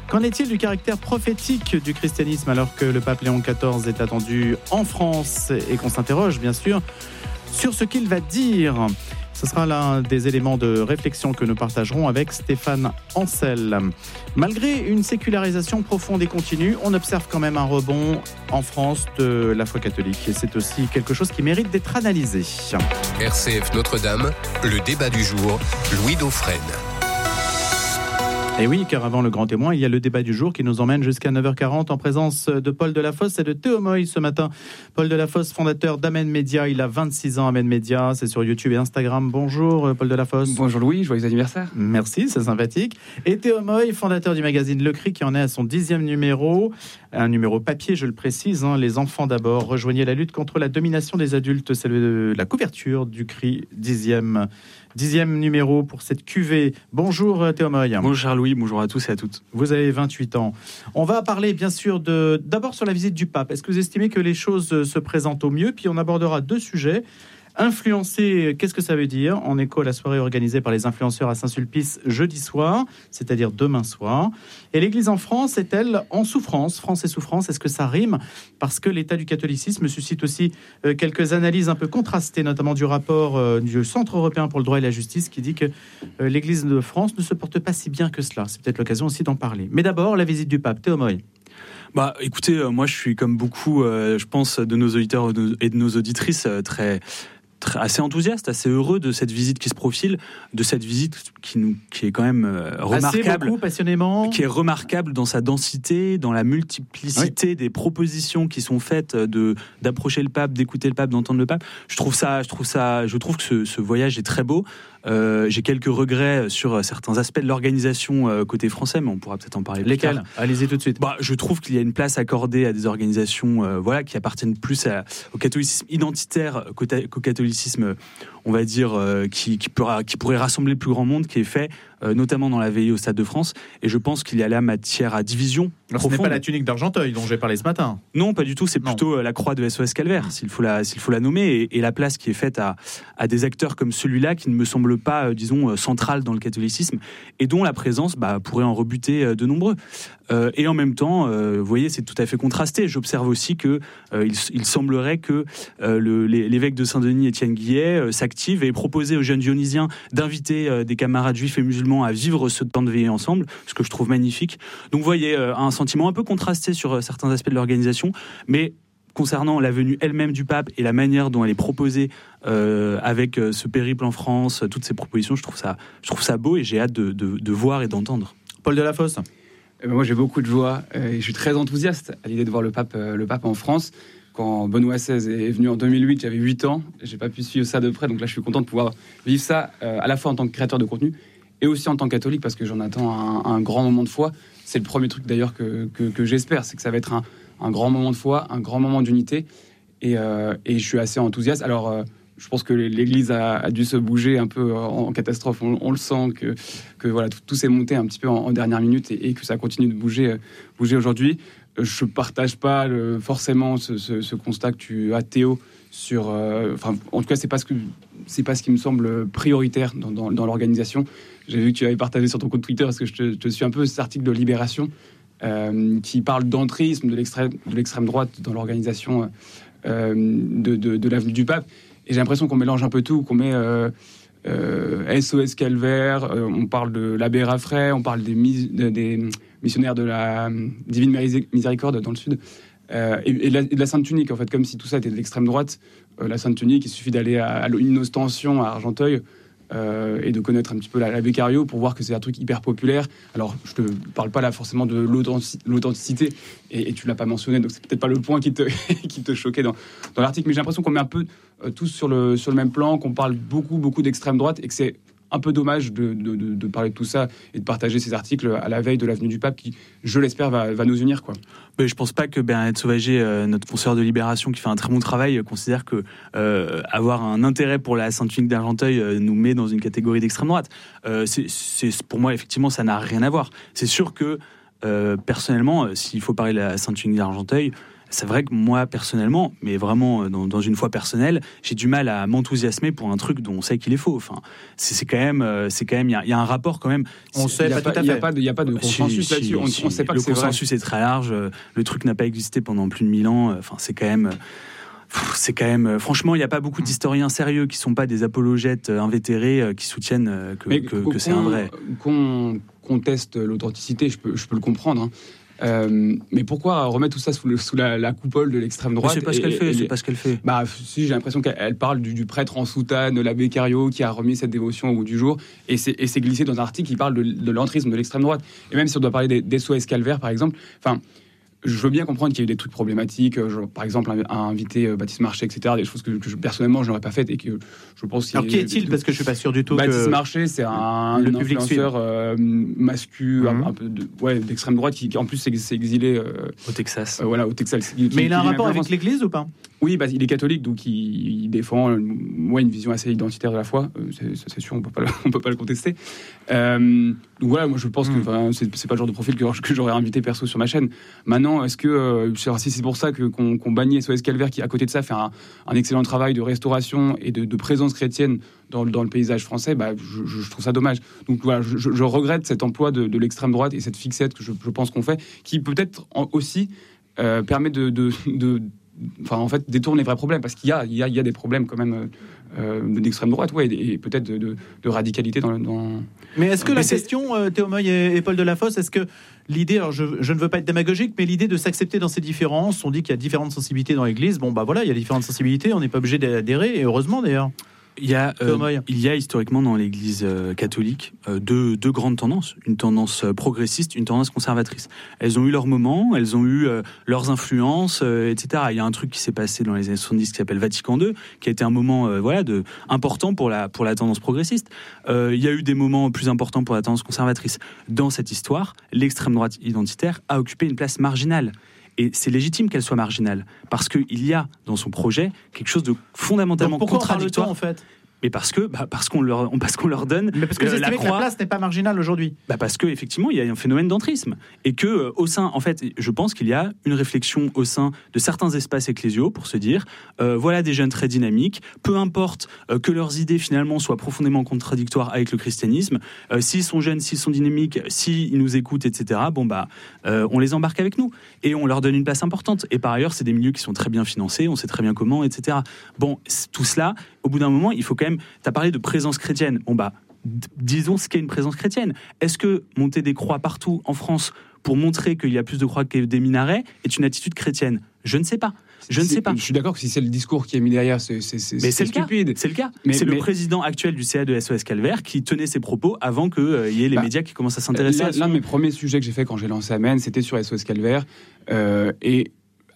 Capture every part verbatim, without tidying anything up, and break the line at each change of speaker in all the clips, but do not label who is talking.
Qu'en est-il du caractère prophétique du christianisme alors que le pape Léon quatorze est attendu en France et qu'on s'interroge bien sûr sur ce qu'il va dire? Ce sera l'un des éléments de réflexion que nous partagerons avec Stéphane Ancel. Malgré une sécularisation profonde et continue, on observe quand même un rebond en France de la foi catholique. Et c'est aussi quelque chose qui mérite d'être analysé.
R C F Notre-Dame, le débat du jour, Louis Dauphren.
Et oui, car avant le grand témoin, il y a le débat du jour qui nous emmène jusqu'à neuf heures quarante en présence de Paul Delafosse et de Théo Moy ce matin. Paul Delafosse, fondateur d'Amen Média, il a vingt-six ans, Amen Média, c'est sur YouTube et Instagram. Bonjour Paul Delafosse.
Bonjour Louis, joyeux anniversaire.
Merci, c'est sympathique. Et Théo Moy, fondateur du magazine Le Cri qui en est à son dixième numéro, un numéro papier, je le précise, hein, les enfants d'abord. Rejoignez la lutte contre la domination des adultes, c'est le, la couverture du Cri, dixième Dixième numéro pour cette cuvée. Bonjour Théo Moy.
Bonjour Louis, bonjour à tous et à toutes.
Vous avez vingt-huit ans. On va parler bien sûr de, d'abord sur la visite du pape. Est-ce que vous estimez que les choses se présentent au mieux? Puis on abordera deux sujets. Influencer, qu'est-ce que ça veut dire? En écho à la soirée organisée par les influenceurs à Saint-Sulpice jeudi soir, c'est-à-dire demain soir. Et l'Église en France est-elle en souffrance? France et souffrance, est-ce que ça rime? Parce que l'état du catholicisme suscite aussi euh, quelques analyses un peu contrastées, notamment du rapport euh, du Centre européen pour le droit et la justice qui dit que euh, l'Église de France ne se porte pas si bien que cela. C'est peut-être l'occasion aussi d'en parler. Mais d'abord, la visite du pape. Théo Moy.
Bah, écoutez, euh, moi je suis comme beaucoup, euh, je pense, de nos auditeurs et de nos auditrices euh, très... Très, assez enthousiaste, assez heureux de cette visite qui se profile, de cette visite qui, nous, qui est quand même euh, remarquable,
assez beaucoup, passionnément,
qui est remarquable dans sa densité, dans la multiplicité oui. des propositions qui sont faites de d'approcher le pape, d'écouter le pape, d'entendre le pape. Je trouve ça, je trouve ça, je trouve que ce, ce voyage est très beau. Euh, j'ai quelques regrets sur certains aspects de l'organisation euh, côté français, mais on pourra peut-être en parler plus
Lesquels
tard.
Allez-y tout de suite.
Bah, je trouve qu'il y a une place accordée à des organisations euh, voilà, qui appartiennent plus à, au catholicisme identitaire qu'au catholicisme, on va dire, euh, qui, qui, pourra, qui pourrait rassembler le plus grand monde, qui est fait euh, notamment dans la veillée au Stade de France. Et je pense qu'il y a là matière à division.
Alors, ce n'est pas la tunique d'Argenteuil dont j'ai parlé ce matin.
Non, pas du tout. C'est non. plutôt euh, la croix de S O S Calvaire, s'il faut la, s'il faut la nommer, et, et la place qui est faite à, à des acteurs comme celui-là qui ne me semble pas, euh, disons, euh, central dans le catholicisme et dont la présence bah, pourrait en rebuter euh, de nombreux. Euh, et en même temps, euh, vous voyez, c'est tout à fait contrasté. J'observe aussi que euh, il, il semblerait que euh, le, l'évêque de Saint-Denis, Étienne Guillet, euh, s'active et propose aux jeunes dionysiens d'inviter euh, des camarades juifs et musulmans à vivre ce temps de veillée ensemble, ce que je trouve magnifique. Donc, vous voyez, euh, un sentiment un peu contrasté sur euh, certains aspects de l'organisation, mais concernant la venue elle-même du pape et la manière dont elle est proposée euh, avec euh, ce périple en France, toutes ces propositions, je trouve ça, je trouve ça beau et j'ai hâte de, de, de voir et d'entendre.
Paul Delafosse.
Moi, j'ai beaucoup de joie et je suis très enthousiaste à l'idée de voir le pape, le pape en France. Quand Benoît seize est venu en deux mille huit, j'avais huit ans. J'ai pas pu suivre ça de près, donc là, je suis content de pouvoir vivre ça à la fois en tant que créateur de contenu et aussi en tant que catholique, parce que j'en attends un, un grand moment de foi. C'est le premier truc d'ailleurs que, que, que j'espère, c'est que ça va être un, un grand moment de foi, un grand moment d'unité. Et, euh, et je suis assez enthousiaste. Alors, euh, je pense que l'Église a, a dû se bouger un peu en, en catastrophe. On, on le sent que, que voilà, tout, tout s'est monté un petit peu en, en dernière minute et, et que ça continue de bouger, euh, bouger aujourd'hui. Je ne partage pas le, forcément ce, ce, ce constat que tu as, Théo, sur... Euh, enfin, en tout cas, ce n'est pas, pas ce qui me semble prioritaire dans, dans, dans l'organisation. J'ai vu que tu avais partagé sur ton compte Twitter, parce que je te, je te suis un peu cet article de Libération euh, qui parle d'entrisme de l'extrême, de l'extrême droite dans l'organisation euh, de, de, de l'avenue du Pape. Et j'ai l'impression qu'on mélange un peu tout, qu'on met euh, euh, S O S Calvaire, euh, on parle de l'abbé Raffray, on parle des, mis, de, des missionnaires de la Divine Miséricorde dans le Sud, euh, et, et, de la, et de la Sainte Tunique, en fait, comme si tout ça était de l'extrême droite. Euh, la Sainte Tunique, il suffit d'aller à, à une ostension à Argenteuil euh, et de connaître un petit peu l'abbé Cario pour voir que c'est un truc hyper populaire. Alors, je te parle pas là forcément de l'authenticité, et, et tu l'as pas mentionné, donc c'est peut-être pas le point qui te, qui te choquait dans, dans l'article, mais j'ai l'impression qu'on met un peu euh, tous sur le, sur le même plan, qu'on parle beaucoup, beaucoup d'extrême droite, et que c'est un peu dommage de, de, de, de parler de tout ça et de partager ces articles à la veille de l'avenue du Pape qui, je l'espère, va, va nous unir, quoi.
Mais je pense pas que Bernadette Sauvager, euh, notre consoeur de Libération, qui fait un très bon travail, euh, considère que euh, avoir un intérêt pour la Sainte Tunique d'Argenteuil euh, nous met dans une catégorie d'extrême droite. Euh, c'est, c'est, pour moi, effectivement, ça n'a rien à voir. C'est sûr que, euh, personnellement, euh, s'il faut parler de la Sainte Tunique d'Argenteuil, c'est vrai que moi, personnellement, mais vraiment dans, dans une foi personnelle, j'ai du mal à m'enthousiasmer pour un truc dont on sait qu'il est faux. Enfin, c'est, c'est quand même, c'est quand même, il y, y a un rapport quand même.
On sait pas,
pas
tout à fait.
Il n'y a pas de, il y a pas de
Bah,
consensus
si,
là-dessus.
si,
on,
si.
on sait pas
le
que c'est vrai.
Le consensus est très large. Le truc n'a pas existé pendant plus de mille ans. Enfin, c'est quand même. C'est quand même. Franchement, il n'y a pas beaucoup d'historiens sérieux qui ne sont pas des apologètes invétérés qui soutiennent que, que, que c'est un vrai.
Qu'on conteste l'authenticité, je peux, je peux le comprendre. Hein. Euh, mais pourquoi remettre tout ça sous, le, sous la, la coupole de l'extrême droite?
C'est pas ce qu'elle fait. C'est pas ce qu'elle fait.
Bah, si, j'ai l'impression qu'elle parle du, du prêtre en soutane, l'abbé Cario, qui a remis cette dévotion au bout du jour, et c'est, et c'est glissé dans un article qui parle de, de l'entrisme de l'extrême droite. Et même si on doit parler des, des S O S Calvaire, par exemple, enfin. Je veux bien comprendre qu'il y a eu des trucs problématiques, genre, par exemple, à inviter euh, Baptiste Marchais, et cetera, des choses que, que je, personnellement, je n'aurais pas faites et que je pense qu'il
Alors, qui est-il? Parce que je suis pas sûr du tout
Baptiste
que...
Marchais, c'est un,
le
un influenceur euh, mascu, mm-hmm. un, un peu de, ouais, d'extrême droite, qui, qui en plus s'est, s'est exilé... Euh,
au Texas.
Euh, voilà, au Texas.
Qui, Mais il a un rapport avec l'Église ou pas?
Oui, bah, il est catholique, donc il, il défend ouais, une vision assez identitaire de la foi. Euh, c'est, ça, c'est sûr, on peut pas le, on peut pas le contester. Euh, donc voilà, moi je pense mm. que c'est, c'est pas le genre de profil que, que j'aurais invité perso sur ma chaîne. Maintenant, est-ce que euh, si c'est pour ça que, qu'on, qu'on bannit S O S Calvaire, qui à côté de ça fait un, un excellent travail de restauration et de, de présence chrétienne dans, dans le paysage français, bah, je, je trouve ça dommage. Donc voilà, je, je regrette cet emploi de, de l'extrême droite et cette fixette que je, je pense qu'on fait, qui peut-être aussi euh, permet de, de, de Enfin, en fait, détourne les vrais problèmes, parce qu'il y a, il y a, il y a des problèmes quand même euh, d'extrême droite, ouais, et, et peut-être de, de, de radicalité dans, dans.
Mais est-ce que
mais
la
c'est...
question, euh, Théo Moy et, et Paul Delafosse, est-ce que l'idée, alors je, je ne veux pas être démagogique, mais l'idée de s'accepter dans ces différences, on dit qu'il y a différentes sensibilités dans l'Église, bon bah voilà, il y a différentes sensibilités, on n'est pas obligé d'adhérer, et heureusement d'ailleurs.
Il y a, euh, il y a historiquement dans l'Église euh, catholique euh, deux, deux grandes tendances, une tendance euh, progressiste, une tendance conservatrice. Elles ont eu leurs moments, elles ont eu euh, leurs influences, euh, et cetera. Il y a un truc qui s'est passé dans les années soixante-dix qui s'appelle Vatican deux, qui a été un moment euh, voilà, de, important pour la, pour la tendance progressiste. Euh, il y a eu des moments plus importants pour la tendance conservatrice. Dans cette histoire, l'extrême droite identitaire a occupé une place marginale. Et c'est légitime qu'elle soit marginale, parce qu'il y a dans son projet quelque chose de fondamentalement
Donc pourquoi
contradictoire.
On parle de temps, en fait
Mais parce que bah parce qu'on leur parce qu'on leur donne.
Mais parce que
euh,
la, croix... que la place n'est pas marginale aujourd'hui.
Bah parce que effectivement il y a un phénomène d'entrisme et que euh, au sein en fait je pense qu'il y a une réflexion au sein de certains espaces ecclésiaux pour se dire euh, voilà des jeunes très dynamiques, peu importe euh, que leurs idées finalement soient profondément contradictoires avec le christianisme, euh, s'ils sont jeunes, s'ils sont dynamiques, s'ils nous écoutent, et cetera. Bon bah euh, on les embarque avec nous et on leur donne une place importante. Et par ailleurs c'est des milieux qui sont très bien financés, on sait très bien comment, et cetera. Bon tout cela au bout d'un moment il faut quand même. T'as parlé de présence chrétienne. Bon bah, d- disons ce qu'est une présence chrétienne. Est-ce que monter des croix partout en France pour montrer qu'il y a plus de croix que des minarets est une attitude chrétienne? Je ne sais pas. Je ne
c'est,
sais pas.
Je suis d'accord que si c'est le discours qui est mis derrière, c'est, c'est, c'est,
mais c'est,
c'est stupide.
Le cas. C'est le cas.
Mais,
c'est
mais...
le président actuel du C A de S O S Calvaire qui tenait ses propos avant qu'il euh, y ait les bah, médias qui commencent à s'intéresser
l'un,
à ça.
L'un de mes premiers sujets que j'ai fait quand j'ai lancé Amen, c'était sur S O S Calvaire. Euh, et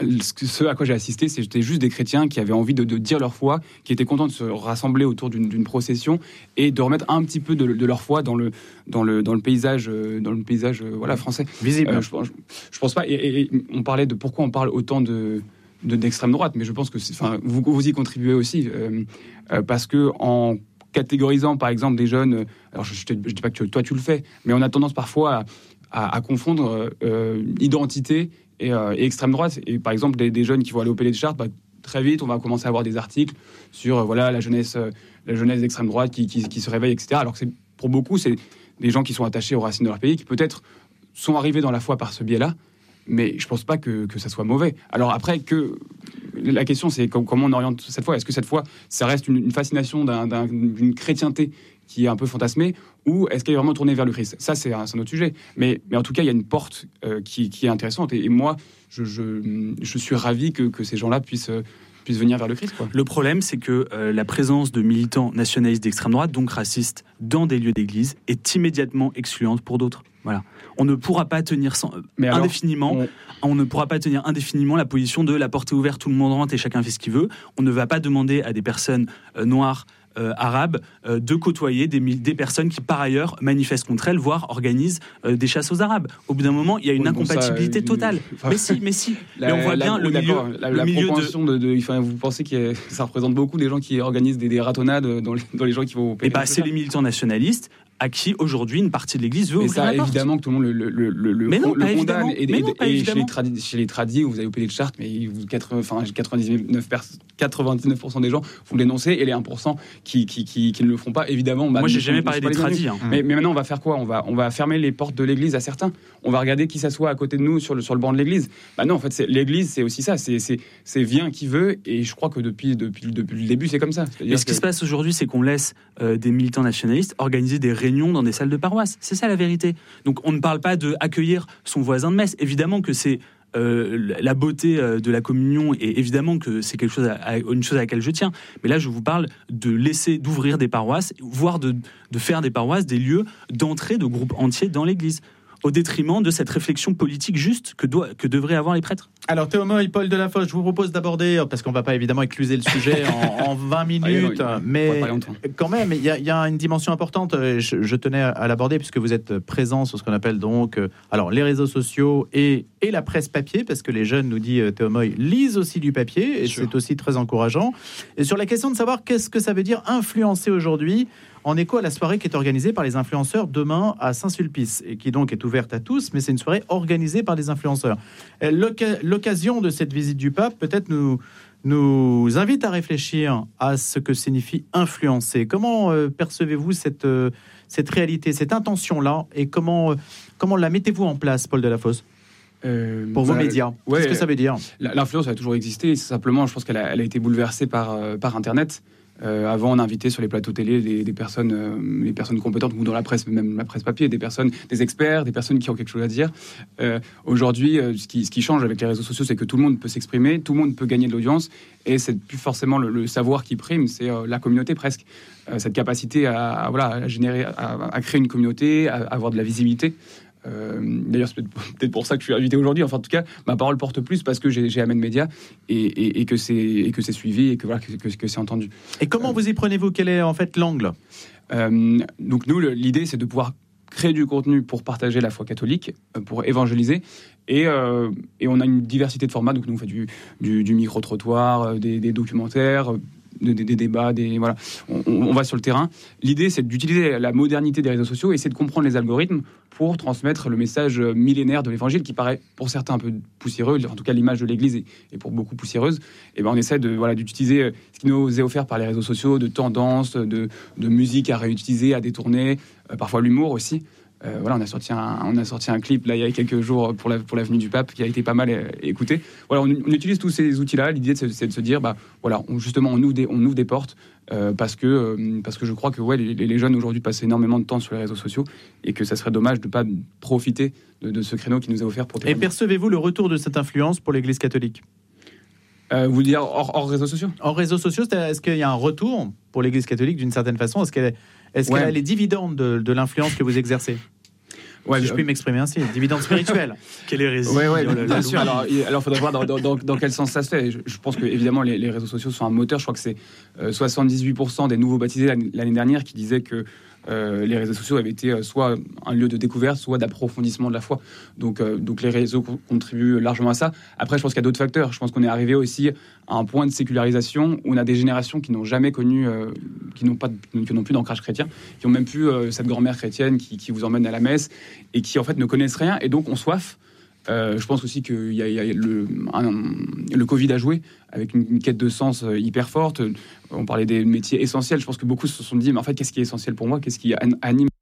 ce à quoi j'ai assisté, c'était juste des chrétiens qui avaient envie de, de dire leur foi, qui étaient contents de se rassembler autour d'une, d'une procession et de remettre un petit peu de, de leur foi dans le, dans le, dans le paysage, dans le paysage voilà, français.
Visible.
Euh, je, je, je pense pas. Et, et, et on parlait de pourquoi on parle autant de, de d'extrême droite, mais je pense que c'est, enfin, vous, vous y contribuez aussi euh, euh, parce que en catégorisant par exemple des jeunes, alors je, je, je dis pas que toi tu le fais, mais on a tendance parfois à, à, à confondre euh, identité Et, euh, et extrême droite. Et par exemple, des, des jeunes qui vont aller au Palais des Chartes, bah, très vite, on va commencer à avoir des articles sur euh, voilà, la jeunesse, euh, la jeunesse d'extrême droite qui, qui, qui se réveille, et cetera. Alors que c'est, pour beaucoup, c'est des gens qui sont attachés aux racines de leur pays, qui peut-être sont arrivés dans la foi par ce biais-là, mais je ne pense pas que, que ça soit mauvais. Alors après, que, la question, c'est comment on oriente cette foi. Est-ce que cette foi, ça reste une, une fascination d'un, d'un, d'une chrétienté qui est un peu fantasmée, ou est-ce qu'elle est vraiment tournée vers le Christ? Ça, c'est un, c'est un autre sujet. Mais, mais en tout cas, il y a une porte euh, qui, qui est intéressante. Et, et moi, je, je, je suis ravi que, que ces gens-là puissent, puissent venir vers le Christ, quoi.
Le problème, c'est que euh, la présence de militants nationalistes d'extrême droite, donc racistes, dans des lieux d'église, est immédiatement excluante pour d'autres. Voilà. On ne pourra pas tenir sans, mais alors, indéfiniment, on... on ne pourra pas tenir indéfiniment la position de la porte est ouverte, tout le monde rentre et chacun fait ce qu'il veut. On ne va pas demander à des personnes euh, noires, Euh, arabes euh, de côtoyer des, des personnes qui par ailleurs manifestent contre elles, voire organisent euh, des chasses aux Arabes. Au bout d'un moment, il y a une oui, incompatibilité bon, ça, totale. Enfin, mais si, mais si.
La,
mais on voit
la,
bien
la,
le milieu,
la,
le
la
milieu
propension de... de, de enfin, vous pensez que ça représente beaucoup des gens qui organisent des, des ratonnades dans les, dans les gens qui vont au
Et bah, c'est les militants nationalistes à qui aujourd'hui une partie de l'Église veut
mais
ouvrir
ça,
la porte.
Évidemment que tout le monde le, le, le, le,
mais non,
le
pas
condamne.
évidemment.
Et,
mais non,
et,
pas
et chez,
évidemment.
les tradi- chez les tradis, vous avez O P D de charte, mais vous, quatre-vingts, enfin, quatre-vingt-dix-neuf, quatre-vingt-dix-neuf pour cent des gens vont dénoncer, et les un pour cent qui, qui, qui, qui ne le font pas, évidemment. Bah,
Moi, j'ai
ne
jamais
sont-
parlé
ne sont
des
pas les
tradis.
bienvenus.
Hein.
Mais, mais maintenant, on va faire quoi on va, on va fermer les portes de l'église à certains. On va regarder qui s'assoit à côté de nous sur le, sur le banc de l'église. Bah non, en fait, c'est, l'église, c'est aussi ça. C'est, c'est, c'est vient qui veut. Et je crois que depuis, depuis, depuis le début, c'est comme ça. C'est-à-dire
Mais ce
que...
qui se passe aujourd'hui, c'est qu'on laisse euh, des militants nationalistes organiser des réunions dans des salles de paroisse. C'est ça la vérité. Donc on ne parle pas de accueillir son voisin de messe. Évidemment que c'est euh, la beauté euh, de la communion, et évidemment que c'est quelque chose à, à, une chose à laquelle je tiens. Mais là, je vous parle de laisser, d'ouvrir des paroisses, voire de, de faire des paroisses des lieux d'entrée de groupes entiers dans l'Église, au détriment de cette réflexion politique juste que, doit, que devraient avoir les prêtres.
Alors Théo Moy, Paul Delafosse, je vous propose d'aborder, parce qu'on ne va pas évidemment écluser le sujet en, en vingt minutes,
Ah, non,
mais
pas longtemps.
quand même, il y, y a une dimension importante, je, je tenais à l'aborder, puisque vous êtes présent sur ce qu'on appelle donc euh, alors, les réseaux sociaux et, et la presse papier, parce que les jeunes, nous dit Théo Moy, lisent aussi du papier, et sure. C'est aussi très encourageant. Et sur la question de savoir qu'est-ce que ça veut dire influencer aujourd'hui, en écho à la soirée qui est organisée par les influenceurs demain à Saint-Sulpice, et qui donc est ouverte à tous, mais c'est une soirée organisée par des influenceurs. L'oc- l'occasion de cette visite du pape peut-être nous, nous invite à réfléchir à ce que signifie influencer. Comment euh, percevez-vous cette, euh, cette réalité, cette intention-là, et comment, euh, comment la mettez-vous en place, Paul Delafosse, euh, pour bah, vos médias?
ouais,
Qu'est-ce que ça veut dire?
L'influence a toujours existé, simplement je pense qu'elle a, elle a été bouleversée par, euh, par Internet. Euh, avant, on invitait sur les plateaux télé des, des personnes, euh, les personnes compétentes, ou dans la presse, même la presse papier, des personnes, des experts, des personnes qui ont quelque chose à dire. Euh, aujourd'hui, euh, ce, qui, ce qui change avec les réseaux sociaux, c'est que tout le monde peut s'exprimer, tout le monde peut gagner de l'audience, et c'est plus forcément le, le savoir qui prime, c'est euh, la communauté presque. Euh, cette capacité à, à, voilà, à générer, à, à créer une communauté, à, à avoir de la visibilité. Euh, d'ailleurs, c'est peut-être pour ça que je suis invité aujourd'hui. Enfin, en tout cas, ma parole porte plus parce que j'ai, j'ai Amen Média et, et, et, que c'est, et que c'est suivi et que, voilà, que, que, que c'est entendu.
Et comment euh, vous y prenez-vous? Quel est en fait l'angle?
euh, Donc nous, le, l'idée, c'est de pouvoir créer du contenu pour partager la foi catholique, pour évangéliser. Et, euh, et on a une diversité de formats. Donc nous, on fait du, du, du micro-trottoir, des, des documentaires, Des, des, des débats, des, voilà. on, on va sur le terrain. L'idée, c'est d'utiliser la modernité des réseaux sociaux et c'est de comprendre les algorithmes pour transmettre le message millénaire de l'évangile qui paraît pour certains un peu poussiéreux, en tout cas l'image de l'Église est, est pour beaucoup poussiéreuse. Et ben on essaie de, voilà, d'utiliser ce qui nous est offert par les réseaux sociaux, de tendances, de, de musique à réutiliser, à détourner, euh, parfois l'humour aussi. Euh, voilà, on a sorti un, on a sorti un clip là il y a quelques jours pour la pour l'avenue du Pape qui a été pas mal é- écouté. Voilà, on, on utilise tous ces outils-là. L'idée c'est, c'est de se dire, bah voilà, on, justement on ouvre des, on ouvre des portes euh, parce que euh, parce que je crois que ouais les, les jeunes aujourd'hui passent énormément de temps sur les réseaux sociaux et que ça serait dommage de pas profiter de, de ce créneau qui nous est offert pour.
Et percevez-vous le retour de cette influence pour l'Église catholique?
Euh, vous voulez dire hors, hors réseaux sociaux?
Hors réseaux sociaux, est-ce qu'il y a un retour pour l'Église catholique d'une certaine façon? Est-ce qu'elle, est-ce ouais. qu'elle a les dividendes de, de l'influence que vous exercez? Ouais, si je puis m'exprimer ainsi, dividendes spirituels.
Quelle hérésie.
Oui, ouais, bien, bien sûr. Alors, il alors, faudrait voir dans, dans, dans, dans quel sens ça se fait. Je, je pense que évidemment les, les réseaux sociaux sont un moteur. Je crois que c'est euh, soixante-dix-huit pour cent des nouveaux baptisés l'année, l'année dernière qui disaient que euh, les réseaux sociaux avaient été euh, soit un lieu de découverte, soit d'approfondissement de la foi. Donc, euh, donc les réseaux contribuent largement à ça. Après, je pense qu'il y a d'autres facteurs. Je pense qu'on est arrivé aussi à un point de sécularisation où on a des générations qui n'ont jamais connu, euh, qui n'ont pas, qui n'ont plus d'ancrage chrétien, qui ont même plus euh, cette grand-mère chrétienne qui, qui vous emmène à la messe et qui en fait ne connaissent rien et donc ont soif. Euh, je pense aussi qu'il y a, il y a le, un, le Covid a joué avec une, une quête de sens hyper forte. On parlait des métiers essentiels. Je pense que beaucoup se sont dit, mais en fait, qu'est-ce qui est essentiel pour moi? Qu'est-ce qui anime